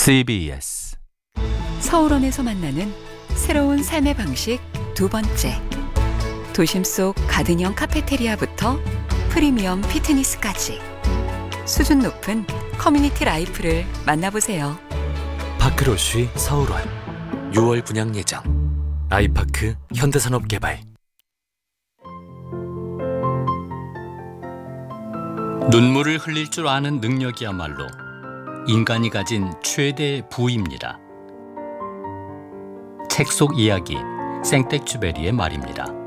CBS 서울원에서 만나는 새로운 삶의 방식 두 번째. 도심 속 가든형 카페테리아부터 프리미엄 피트니스까지 수준 높은 커뮤니티 라이프를 만나보세요. 파크로쉬 서울원 6월 분양 예정. 아이파크 현대산업개발. 눈물을 흘릴 줄 아는 능력이야말로 인간이 가진 최대의 부입니다. 책 속 이야기 생텍쥐베리의 말입니다.